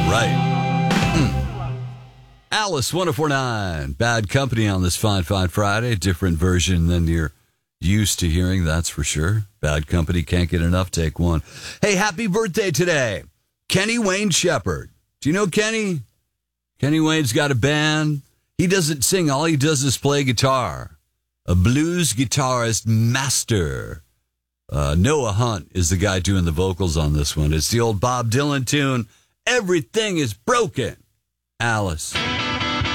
right. Alice 1049, Bad Company on this fine Friday. Different version than you're used to hearing, that's for sure. Bad Company, can't get enough, take one. Hey, happy birthday today, Kenny Wayne Shepherd. Do you know Kenny? Kenny Wayne's got a band. He doesn't sing, all he does is play guitar. A blues guitarist master. Noah Hunt is the guy doing the vocals on this one. It's the old Bob Dylan tune, Everything is Broken. Alice.